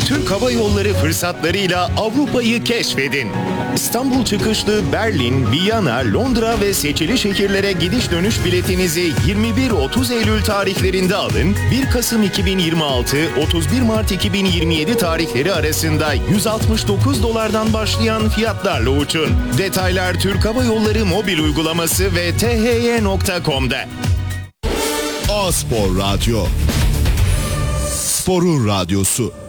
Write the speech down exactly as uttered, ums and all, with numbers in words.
Türk Hava Yolları fırsatlarıyla Avrupa'yı keşfedin. İstanbul çıkışlı Berlin, Viyana, Londra ve seçili şehirlere gidiş dönüş biletinizi yirmi bir otuz Eylül tarihlerinde alın. bir Kasım iki bin yirmi altı - otuz bir Mart iki bin yirmi yedi tarihleri arasında yüz altmış dokuz dolardan başlayan fiyatlarla uçun. Detaylar Türk Hava Yolları mobil uygulaması ve t h y nokta com'da. A-Spor Radyo. Sporun radyosu.